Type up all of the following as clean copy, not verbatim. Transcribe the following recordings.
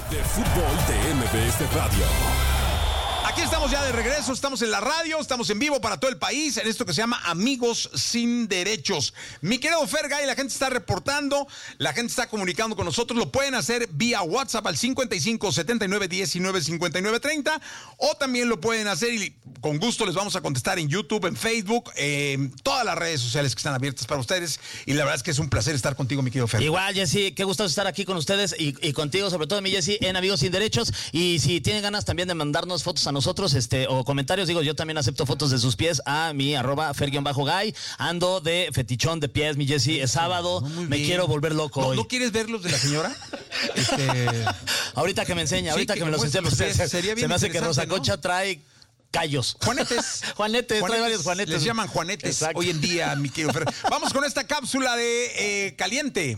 de fútbol de MBS Radio. Aquí estamos ya de regreso, estamos en la radio, estamos en vivo para todo el país en esto que se llama Amigos Sin Derechos. Mi querido Fergay, la gente está reportando, la gente está comunicando con nosotros, lo pueden hacer vía WhatsApp al 55 79 19 59 30 o también lo pueden hacer y con gusto les vamos a contestar en YouTube, en Facebook, en todas las redes sociales que están abiertas para ustedes y la verdad es que es un placer estar contigo, mi querido Fergay. Igual, Jessy, qué gusto estar aquí con ustedes y contigo, sobre todo mi Jessy, en Amigos Sin Derechos. Y si tienen ganas también de mandarnos fotos a nosotros, o comentarios, digo, yo también acepto fotos de sus pies a mi @fer_gay. Ando de fetichón de pies, mi Jessy, es sábado, me quiero volver loco hoy. ¿No quieres ver los de la señora? Ahorita que me enseña, ahorita que me los enseñe, se me hace que Rosa Concha trae callos. Juanetes. Juanetes, trae varios juanetes. Les llaman juanetes. Exacto. Hoy en día, mi querido Fer. Vamos con esta cápsula de Caliente.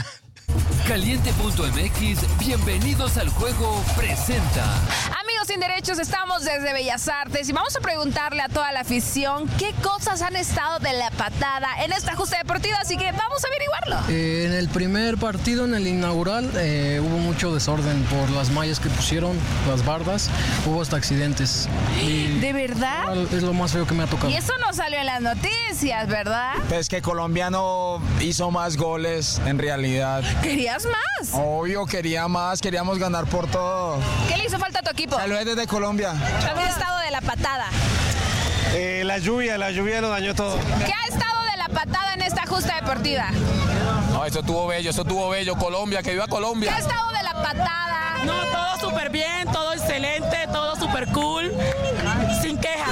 Caliente.mx, bienvenidos al juego, presenta. Amigos Sin Derechos, estamos desde Bellas Artes y vamos a preguntarle a toda la afición qué cosas han estado de la patada en esta justa deportiva, así que vamos a averiguarlo. En el primer partido, en el inaugural, hubo mucho desorden por las mallas que pusieron, las bardas, hubo hasta accidentes. ¿De verdad? Es lo más feo que me ha tocado. Y eso no salió en las noticias, ¿verdad? Pues que colombiano hizo más goles, en realidad. ¿Querías más? Obvio, quería más, queríamos ganar por todo. ¿Qué le hizo falta a tu equipo? Saludos desde Colombia. ¿Qué ha estado de la patada? La lluvia lo dañó todo. ¿Qué ha estado de la patada en esta justa deportiva? No, eso estuvo bello, Colombia, que viva ¿Qué Colombia. ha estado de la patada? No, todo súper bien, todo excelente, todo súper cool, sin quejas.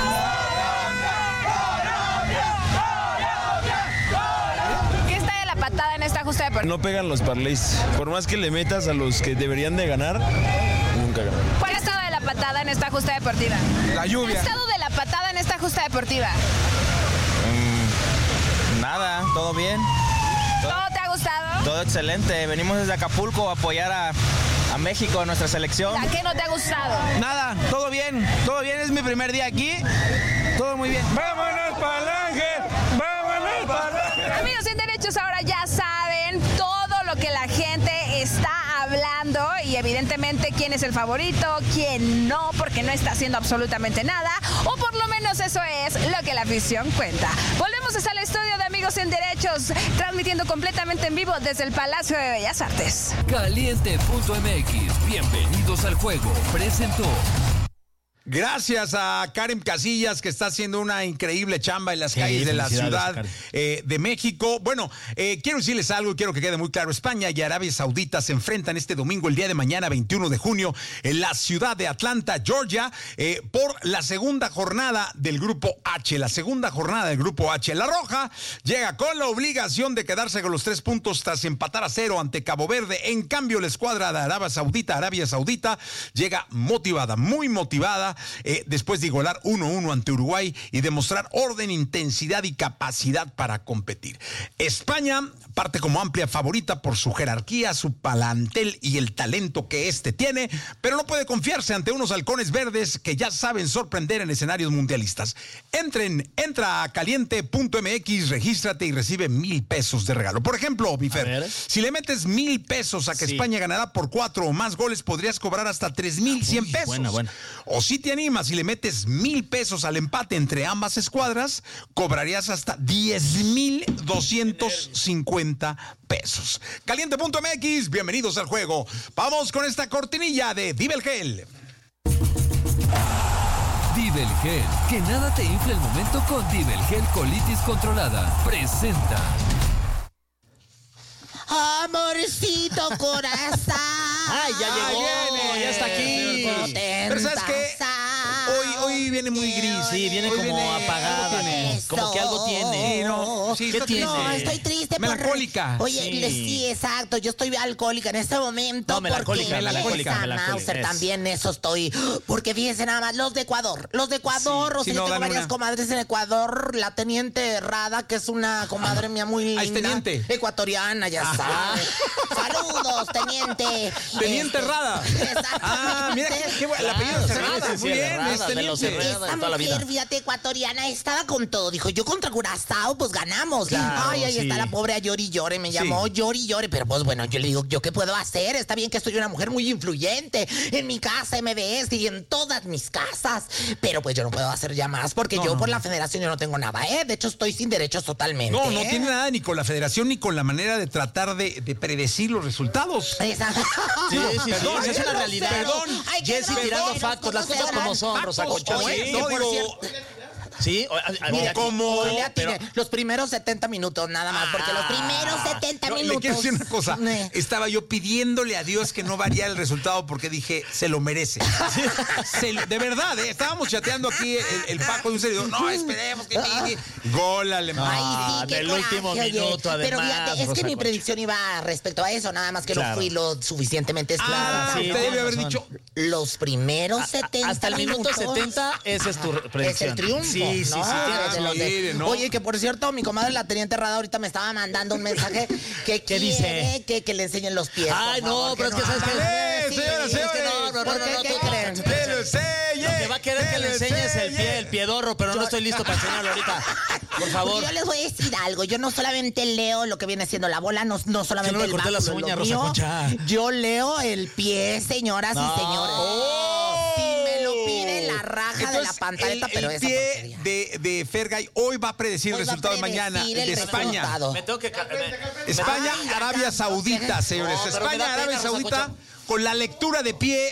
¿Qué está de la patada en esta justa deportiva? No pegan los parlays. Por más que le metas a los que deberían de ganar, nunca ganan. ¿Cuál ha estado de la patada en esta justa deportiva? La ¿Qué lluvia. ha estado de la patada en esta justa deportiva? Nada, todo bien, ¿Todo te ha gustado? todo excelente. Venimos desde Acapulco a apoyar a México, a nuestra selección. ¿A qué no te ha gustado? Nada, todo bien, es mi primer día aquí, todo muy bien. ¡Vámonos para el Ángel! ¡Vámonos para el Ángel! Amigos Sin Derechos, ahora ya saben todo lo que la gente está hablando y evidentemente quién es el favorito, quién no, porque no está haciendo absolutamente nada, o por lo menos eso es lo que la afición cuenta. Volvemos al estudio de Amigos Sin Derechos, transmitiendo completamente en vivo desde el Palacio de Bellas Artes. Caliente.mx, bienvenidos al juego, presentó. Gracias a Karen Casillas, que está haciendo una increíble chamba en las calles de la Ciudad de México. Bueno, quiero decirles algo y quiero que quede muy claro. España y Arabia Saudita se enfrentan este domingo, el día de mañana, 21 de junio, en la ciudad de Atlanta, Georgia, por la segunda jornada del Grupo H. La segunda jornada del Grupo H. La Roja llega con la obligación de quedarse con los 3 puntos tras empatar a 0 ante Cabo Verde. En cambio, la escuadra de Arabia Saudita, llega motivada, muy motivada, después de igualar 1-1 ante Uruguay y demostrar orden, intensidad y capacidad para competir. España parte como amplia favorita por su jerarquía, su plantel y el talento que tiene, pero no puede confiarse ante unos halcones verdes que ya saben sorprender en escenarios mundialistas. Entra a caliente.mx, regístrate y recibe 1,000 pesos de regalo. Por ejemplo, Bifer, si le metes 1,000 pesos a que España ganará por 4 o más goles, podrías cobrar hasta 3,100 pesos. Buena. O si te animas y le metes 1,000 pesos al empate entre ambas escuadras, cobrarías hasta 10,250 pesos. Caliente.mx, bienvenidos al juego. Vamos con esta cortinilla de Dibel Gel. Dibel Gel, que nada te infle el momento con Dibel Gel Colitis Controlada, presenta. Amorcito corazón. ¡Ay, ya llegó! Ya está aquí. Pero ¿sabes qué? Hoy viene muy gris. Sí, viene como apagada. Como que algo tiene. ¿Qué tiene? No, estoy triste. Melancólica. Oye, sí, exacto. Yo estoy alcohólica en este momento. No, melancólica. Mauser, también eso estoy. Porque fíjense nada más, los de Ecuador. O sea, yo tengo varias comadres en Ecuador. La teniente Rada, que es una comadre mía muy linda. ¿Es teniente? Ecuatoriana, ya sabes. Saludos, teniente. Teniente Rada. Exactamente. Mira, qué bueno. El apellido Cerrada. Muy bien, de los Esta mujer, fíjate, ecuatoriana, estaba con todo. Dijo, yo contra Curazao, pues ganamos. Claro, ay, ahí está la pobre a llori llore. Me llamó llori llore. Pero pues bueno, yo le digo, ¿yo qué puedo hacer? Está bien que soy una mujer muy influyente en mi casa MBS y en todas mis casas. Pero pues yo no puedo hacer ya más porque yo por la federación yo no tengo nada, ¿eh? De hecho, estoy sin derechos totalmente. No tiene nada ni con la federación ni con la manera de tratar de predecir los resultados. Exacto. Sí, es una realidad. Perdón. Jessy tirando factos, las cosas como son, Rosa Concha. Sí, como los primeros 70 minutos nada más, porque los primeros 70 minutos. Le quiero decir una cosa. Estaba yo pidiéndole a Dios que no variara el resultado porque dije, se lo merece. De verdad, estábamos chateando aquí el Paco de un servidor. No, esperemos que gol alemán. Ay, sí, del último minuto, además. Pero fíjate, es que mi predicción iba respecto a eso, nada más que no fui lo suficientemente clara. Usted debe haber dicho los primeros 70 hasta el minuto 70, esa es tu predicción. Es el triunfo. Sí. Oye, que por cierto, mi comadre la tenía enterrada, ahorita me estaba mandando un mensaje que ¿qué dice? Que le enseñen los pies. Ay, no, pero es que sabes que señoras, ¿qué creen? Lo que va a querer que le enseñes el piedorro, pero no estoy listo para enseñarlo ahorita. Por favor. Yo les voy a decir algo. Yo no solamente leo lo que viene siendo la bola, no solamente no me corté las uñas, Rosa Concha. Yo leo el pie, señoras y señores. Si me lo pide la raja de la pantaleta, pero esa porquería. De Fergay hoy va a predecir el resultado de mañana de España. Me tengo que España, Arabia Saudita, señores. España, Arabia Saudita. Con la lectura de pie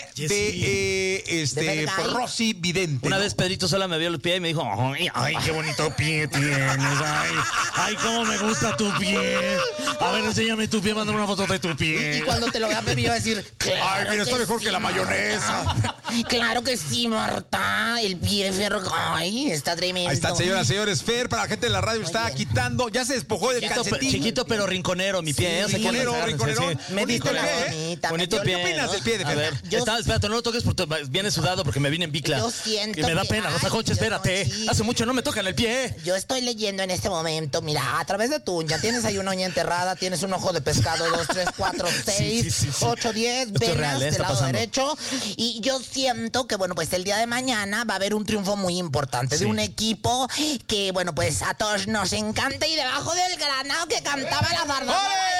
de Rosy Vidente. Una vez Pedrito Sola me vio el pie y me dijo, ay, qué bonito pie tienes, ay, cómo me gusta tu pie. A ver, enséñame tu pie, mándame una foto de tu pie. Y cuando te lo vea, me iba a decir, ay, mira, está mejor que la mayonesa. Claro que sí, Marta, el pie Fergay está tremendo. Ahí está, señoras, señores, Fer, para la gente de la radio está quitando, ya se despojó del calcetín. Chiquito pero rinconero, mi pie. Rinconero. Me diste la bonita. Bonito pie. ¿Qué opinas del pie de Fer? Espérate, no lo toques porque viene sudado porque me vine en bicla. Yo siento que me da pena, Rosa Concha, espérate. Hace mucho no me tocan el pie. Yo estoy leyendo en este momento, mira, a través de tu uña, tienes ahí una uña enterrada, tienes un ojo de pescado, 2, 3, 4, 6, 8, 10 venas del lado derecho. Y yo siento que, bueno, pues el día de mañana va a haber un triunfo muy importante de un equipo que, bueno, pues a todos nos encanta y debajo del granado que cantaba la barba.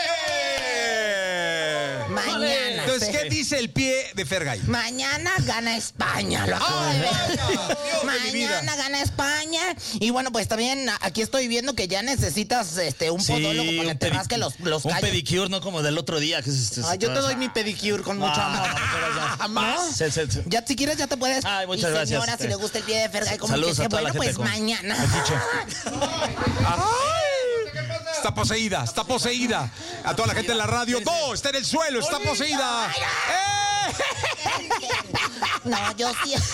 Mañana. Entonces, ¿qué dice el pie de Fergay? Mañana gana España. Lo acabo de ver. Mañana gana España. Y bueno, pues también aquí estoy viendo que ya necesitas un podólogo para que te rasque los callos. Un pedicure, no como del otro día. Ay, yo te doy mi pedicure con mucho amor. Jamás. Ya, si quieres, ya te puedes. Ay, muchas gracias. Señora, si le gusta el pie de Fergay, como saludos que a toda bueno, la gente pues mañana. Está poseída. A toda la gente en la radio. No, está en el suelo, está poseída. No, yo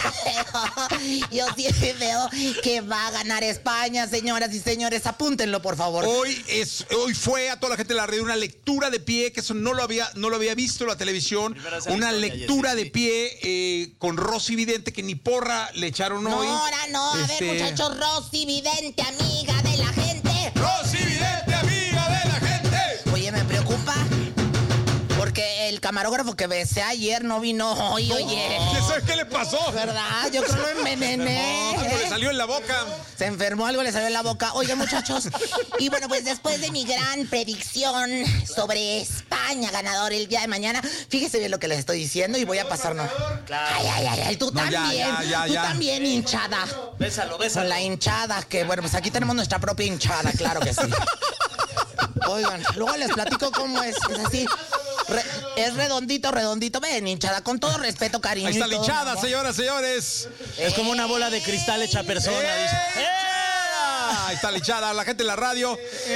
sí veo que va a ganar España, señoras y señores. Apúntenlo, por favor. Hoy fue a toda la gente de la radio una lectura de pie, que eso no lo había visto en la televisión. Una lectura de pie con Rosy Vidente, que ni porra le echaron hoy. Ahora no, a ver, muchachos, Rosy Vidente, amiga de la gente. Rosy Vidente, amiga de la gente. Oye, me preocupa porque el camarógrafo que besé ayer no vino hoy, oye. ¿Sabes qué le pasó? ¿Verdad? Yo creo que lo envenené. Algo le salió en la boca. Se enfermó, algo le salió en la boca. Oye, muchachos, y bueno, pues después de mi gran predicción sobre España ganador el día de mañana, fíjese bien lo que les estoy diciendo y voy a pasarnos. Claro. Ay, tú también. Tú también, hinchada. Bésalo. Con la hinchada, que bueno, pues aquí tenemos nuestra propia hinchada, claro que sí. Oigan, luego les platico cómo es así. Es redondito. Ven, hinchada, con todo respeto, cariño. Ahí está la hinchada, señoras, señores. Es como una bola de cristal hecha persona. Ahí está la hinchada, la gente en la radio.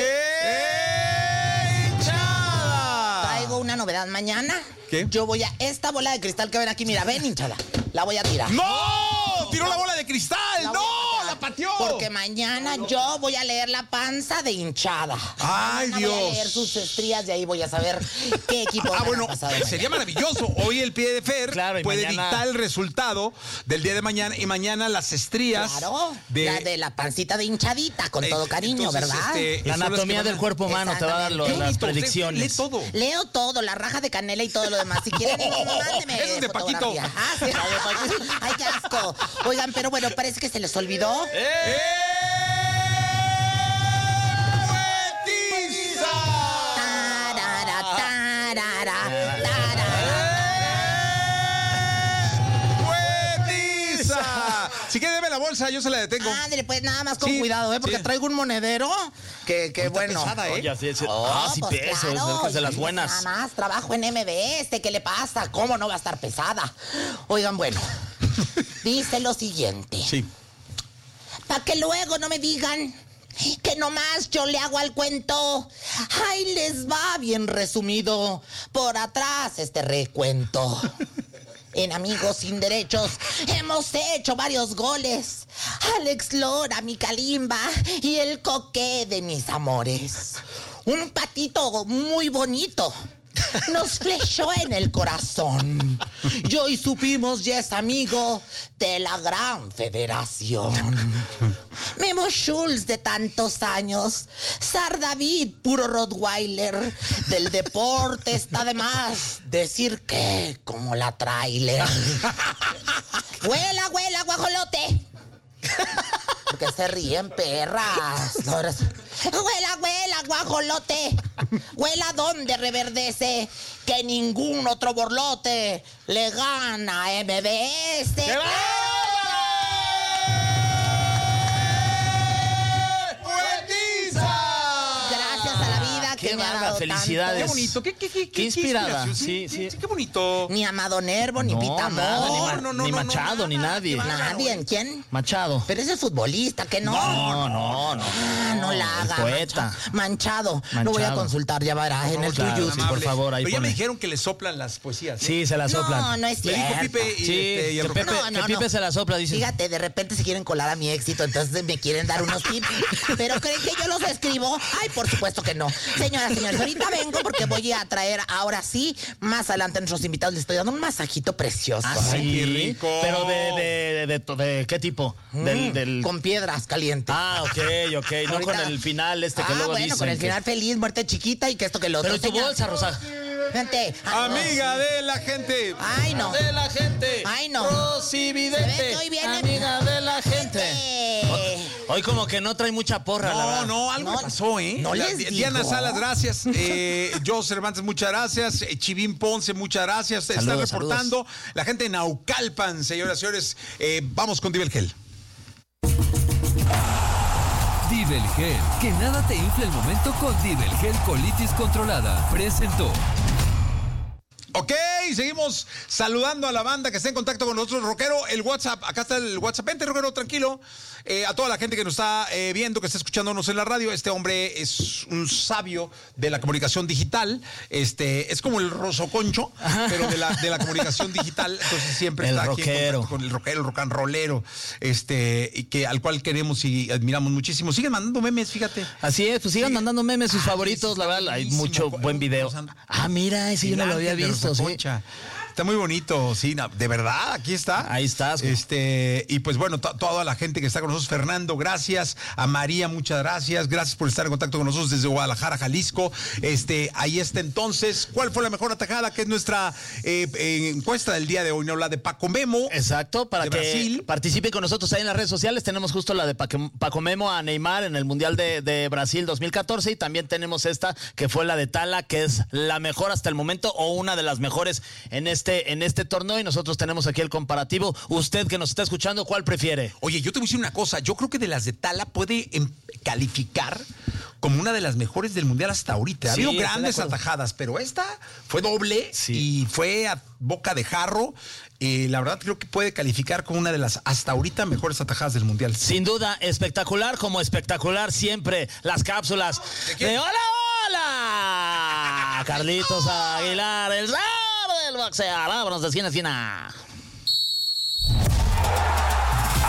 ¡Hinchada! Traigo una novedad mañana. ¿Qué? Yo voy a esta bola de cristal que ven aquí, mira, ven, hinchada. La voy a tirar. ¡No! ¡Tiró la bola de cristal! ¡No! ¡La pateó! Porque mañana yo voy a leer la panza de hinchada. ¡Ay, mañana Dios! Voy a leer sus estrías y ahí voy a saber qué equipo bueno, sería maravilloso. Hoy el pie de Fer puede dictar el resultado del día de mañana y mañana las estrías. Claro, la pancita de hinchadita, con todo cariño, entonces, ¿verdad? La anatomía del cuerpo humano te va a dar las predicciones. Lee todo. Leo todo, la raja de canela y todo lo demás. Si quieren, mándeme. Eso es de Paquito. Ah, sí, ay, qué asco. Oigan, pero bueno, parece que se les olvidó. Si quiere, deme la bolsa, yo se la detengo. Ándale, pues nada más con cuidado, porque traigo un monedero que bueno. Pesada, Oye, sí pues pesa, claro, es de las buenas. Nada más, trabajo en MBS, ¿qué le pasa? ¿Cómo no va a estar pesada? Oigan, bueno, dice lo siguiente. Sí. Para que luego no me digan que nomás yo le hago al cuento. Ahí les va bien resumido. Por atrás este recuento. En Amigos Sin Derechos hemos hecho varios goles. Alex Lora, mi Kalimba y el Coque de mis amores. Un patito muy bonito nos flechó en el corazón. Y hoy supimos ya es amigo de la gran federación. Memo Schultz de tantos años, Sar David, puro Rottweiler, del deporte está de más decir que como la trailer. Huela, huela, guajolote. Porque se ríen, perras. Huela, huela, guajolote. Huela donde reverdece, que ningún otro borlote le gana a MBS. Gracias a la vida que me ha dado felicidades. Qué bonito, qué inspirada. Sí. Qué bonito. Ni Amado Nervo, ni Pita Amor. Ni Machado, ni nadie. Nadie. ¿Quién? Machado. Pero ese es futbolista, ¿que no? No. No la haga. Poeta. Manchado. Lo voy a consultar, ya verás, en el tuyo. Sí, por favor, ahí Pero ya pone. me dijeron que le soplan las poesías. Sí, se las soplan. No, no es Me cierto. dijo Pipe y el Pepe, Pipe se la sopla, dice. Fíjate, de repente se quieren colar a mi éxito, entonces me quieren dar unos tips. ¿Pero creen que yo los escribo? Ay, por supuesto que no. Señoras, señores, ahorita vengo porque voy a traer, ahora sí, más adelante a nuestros invitados les estoy dando un masajito precioso. Sí, qué rico. Pero de ¿qué tipo? Con piedras calientes. Ah, ok. No Ahorita. con el final que luego bueno, dicen. con el final feliz, muerte chiquita y que esto que lo otro. Pero tu bolsa, Rosa. Vente. Amiga de la gente. Ay, no. De la gente. Ay, no. Rosividente. Se ve que hoy viene- Amiga de la gente. Hoy como que no trae mucha porra, la verdad. No, algo No, le pasó, ¿eh? no les Diana digo. Salas, gracias. Joe Cervantes, muchas gracias. Chivín Ponce, muchas gracias. Está Saludos, reportando la gente de Naucalpan, señoras y señores. Vamos con Divelgel. Divelgel, que nada te infle el momento con Divelgel Colitis Controlada. Presentó. Ok, seguimos saludando a la banda que está en contacto con nosotros. Rockero, el WhatsApp, acá está el WhatsApp. Vente, Rockero, tranquilo. A toda la gente que nos está viendo, que está escuchándonos en la radio, este hombre es un sabio de la comunicación digital. Es como el rosoconcho, pero de la comunicación digital. Entonces siempre El está aquí en rockero. contacto con el rockero, el rock and rollero, y que al cual queremos y admiramos muchísimo. Siguen mandando memes, fíjate. Así es, pues sigan mandando memes sus favoritos, la verdad, hay buenísimo. mucho buen video. Ah, mira, ese yo no lo había El ángel de visto, sí. Rosaconcha. Está muy bonito, sí, de verdad, aquí está. Ahí estás. Y pues bueno, toda la gente que está con nosotros, Fernando, gracias, a María, muchas gracias por estar en contacto con nosotros desde Guadalajara, Jalisco. Ahí está entonces, ¿cuál fue la mejor atajada? Que es nuestra encuesta del día de hoy, ¿no? La de Paco Memo. Exacto, para de que Brasil. participen con nosotros ahí en las redes sociales. Tenemos justo la de Paco Memo a Neymar en el Mundial de Brasil 2014 y también tenemos esta que fue la de Tala, que es la mejor hasta el momento o una de las mejores en este torneo, y nosotros tenemos aquí el comparativo. Usted que nos está escuchando, ¿cuál prefiere? Oye, yo te voy a decir una cosa, yo creo que de las de Tala puede calificar como una de las mejores del Mundial hasta ahorita. Ha Sí, habido estoy de grandes acuerdo. atajadas, pero esta fue doble y fue a boca de jarro. La verdad creo que puede calificar como una de las hasta ahorita mejores atajadas del Mundial. Sin duda, espectacular, como espectacular siempre las cápsulas de ¡Hola, hola! Carlitos Aguilar, el zar del boxeo. Vámonos de esquina a esquina.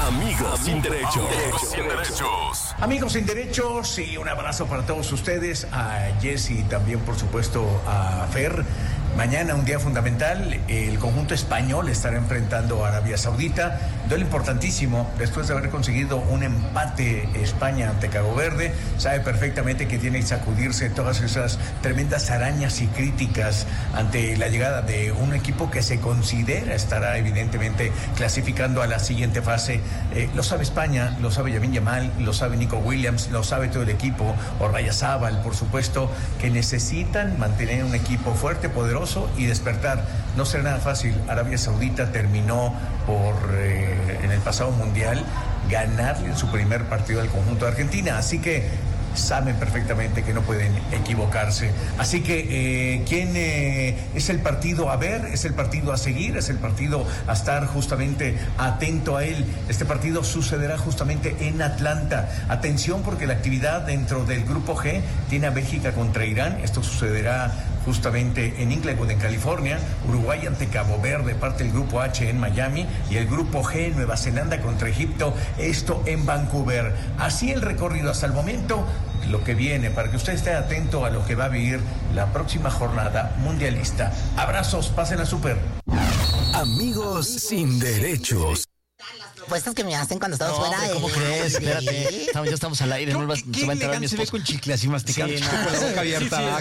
Amigos sin derechos. Amigos sin derechos, y un abrazo para todos ustedes, a Jessy también, por supuesto, a Fer. Mañana, un día fundamental, el conjunto español estará enfrentando a Arabia Saudita. Duelo importantísimo, después de haber conseguido un empate España ante Cabo Verde. Sabe perfectamente que tiene que sacudirse todas esas tremendas arañas y críticas ante la llegada de un equipo que se considera estará evidentemente clasificando a la siguiente fase. Lo sabe España, lo sabe Lamine Yamal, lo sabe Nico Williams, lo sabe todo el equipo, Ormazábal, por supuesto, que necesitan mantener un equipo fuerte, poderoso y despertar. No será nada fácil. Arabia Saudita terminó en el pasado mundial ganarle en su primer partido al conjunto de Argentina, así que saben perfectamente que no pueden equivocarse. Así que, ¿quién es el partido a ver? Es el partido a seguir, es el partido a estar justamente atento a él. Este partido sucederá justamente en Atlanta. Atención, porque la actividad dentro del Grupo G tiene a Bélgica contra Irán. Esto sucederá justamente en Inglewood, en California. Uruguay ante Cabo Verde, parte del Grupo H en Miami, y el Grupo G, Nueva Zelanda contra Egipto, esto en Vancouver. Así el recorrido hasta el momento, lo que viene, para que usted esté atento a lo que va a vivir la próxima jornada mundialista. Abrazos, pásenla súper. Amigos sin derechos. Propuestas que me hacen cuando estamos fuera de... ¿Cómo crees? Espérate. Ya estamos al aire. No se va a enterar mi esposo. Con chicle así masticando. Sí, con la boca abierta.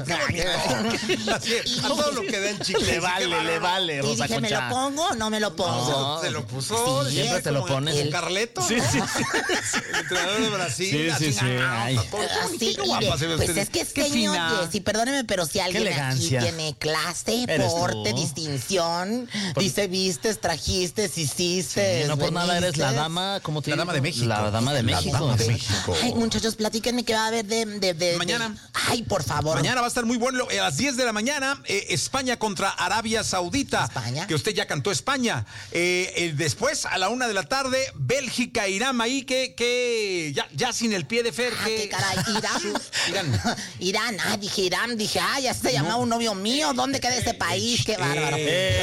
A todo lo que da el chicle. Le vale, y Rosa dije, Concha. ¿me lo pongo o no me lo pongo? Se lo puso. Sí, siempre te lo pones. El Carleto, ¿no? Sí. El entrenador de Brasil. Sí. Ay. Así, pues es que señor Jessy, perdóneme, pero si alguien aquí tiene clase, porte, distinción, dice, vistes, trajiste, hiciste. Sí, no por nada eres la dama, ¿cómo te digo? La dama de México. La dama de México. Ay, muchachos, platíquenme qué va a haber de mañana. Ay, por favor. Mañana va a estar muy bueno. A las 10 de la mañana, España contra Arabia Saudita. España. Que usted ya cantó España. Después, a la 1 de la tarde, Bélgica, Irán. Ahí que ya sin el pie de Fer. ¿Qué caray? Irán. Dije Irán. Dije, ya se llamaba un novio mío. ¿Dónde queda ese país? Qué bárbaro.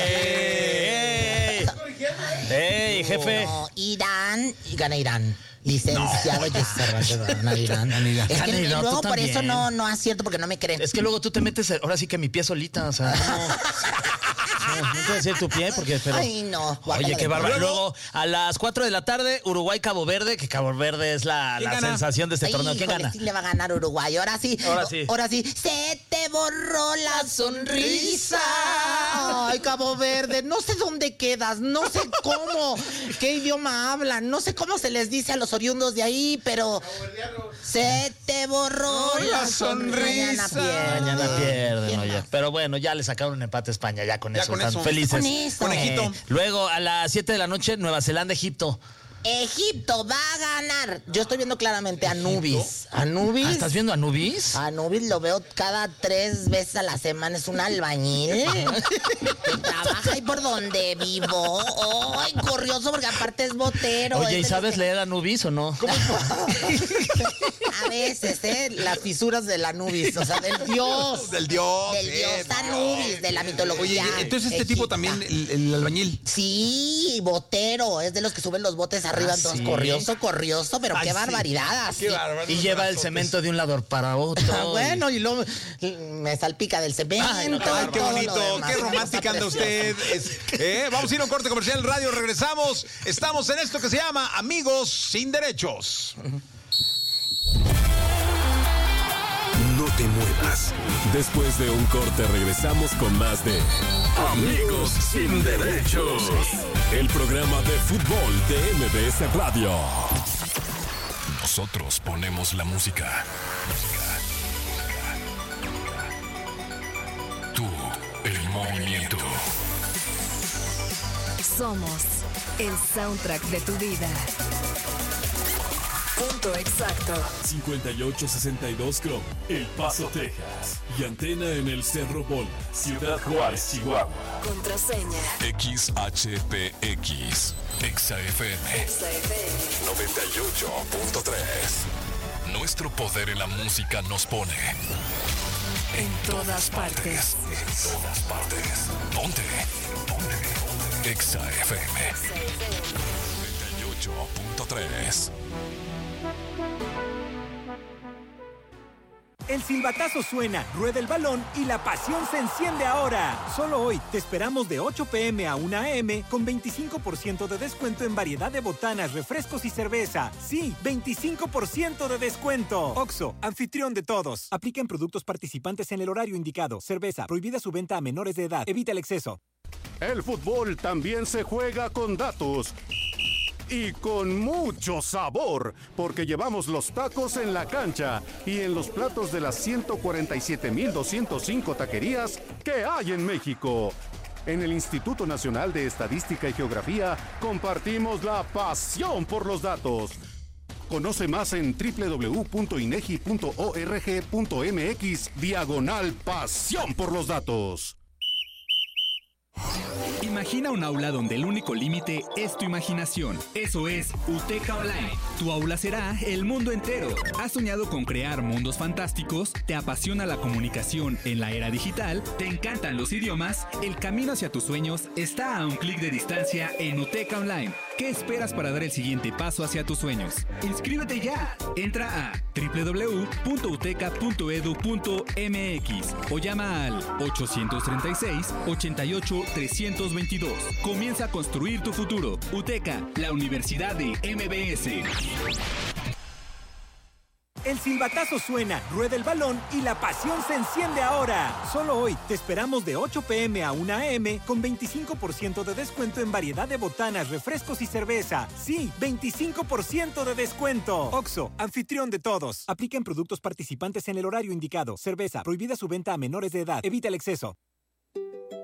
¡Ey, jefe! No, Irán, y gana Irán. Licenciado Jessy Cervantes, gana Irán. Es que luego por eso no acierto, porque no me creen. Es que luego tú te metes, ahora sí que mi pie solita, o sea, no puedes decir tu pie, pero... Ay, no. Oye, qué bárbaro. Luego, a las 4 de la tarde, Uruguay-Cabo Verde, que Cabo Verde es la sensación de este torneo. ¿Quién gana? Sí le va a ganar Uruguay. Ahora sí. Se te borró la sonrisa. Ay, Cabo Verde, no sé dónde quedas, no sé cómo, qué idioma hablan, no sé cómo se les dice a los oriundos de ahí, pero se te borró la sonrisa. Mañana pierden, oye. Pero bueno, ya le sacaron un empate a España, ya con eso están felices. Conejito. Luego, a las 7 de la noche, Nueva Zelanda, Egipto. Egipto va a ganar. Yo estoy viendo claramente a Anubis. ¿Anubis? ¿Estás viendo a Anubis? Anubis lo veo cada 3 veces a la semana. Es un albañil que trabaja ahí por donde vivo. ¡Ay, curioso! Porque aparte es botero. Oye, ¿y sabes leer Anubis o no? A veces, las fisuras del Anubis. O sea, del dios. Del dios Anubis, de la mitología. Oye, entonces este tipo también, el albañil. Sí, botero. Es de los que suben los botes arriba, entonces corrioso, pero qué barbaridad. Así. Y lleva el cemento de un lado para otro. Bueno, y luego me salpica del cemento. Ay, qué bonito, qué romántica anda usted. Vamos a ir a un corte comercial radio, regresamos. Estamos en esto que se llama Amigos sin Derechos. No te muevas. Después de un corte regresamos con más de Amigos sin Derechos. El programa de fútbol de MBS Radio. Nosotros ponemos la música. Tú, el movimiento. Somos el soundtrack de tu vida. Punto exacto. 5862 Chrome, El Paso, Texas. Y antena en el Cerro Bol, Ciudad Juárez, Chihuahua. Contraseña XHPX, XFM 98.3. Nuestro poder en la música nos pone en todas partes. En todas partes. Ponte. XFM 98.3. El silbatazo suena, rueda el balón y la pasión se enciende ahora. Solo hoy te esperamos de 8 p.m. a 1 a.m. con 25% de descuento en variedad de botanas, refrescos y cerveza. Sí, 25% de descuento. Oxxo, anfitrión de todos. Aplica en productos participantes en el horario indicado. Cerveza, prohibida su venta a menores de edad. Evita el exceso. El fútbol también se juega con datos. Y con mucho sabor, porque llevamos los tacos en la cancha y en los platos de las 147,205 taquerías que hay en México. En el Instituto Nacional de Estadística y Geografía compartimos la pasión por los datos. Conoce más en www.inegi.org.mx/pasión por los datos. Imagina un aula donde el único límite es tu imaginación. Eso es UTECA Online. Tu aula será el mundo entero. ¿Has soñado con crear mundos fantásticos? ¿Te apasiona la comunicación en la era digital? ¿Te encantan los idiomas? El camino hacia tus sueños está a un clic de distancia en UTECA Online. ¿Qué esperas para dar el siguiente paso hacia tus sueños? ¡Inscríbete ya! Entra a www.uteca.edu.mx o llama al 836-88-322. Comienza a construir tu futuro. UTECA, la Universidad de MBS. El silbatazo suena, rueda el balón y la pasión se enciende ahora. Solo hoy te esperamos de 8 p.m. a 1 a.m. con 25% de descuento en variedad de botanas, refrescos y cerveza. Sí, 25% de descuento. Oxxo, anfitrión de todos. Aplica en productos participantes en el horario indicado. Cerveza, prohibida su venta a menores de edad. Evita el exceso.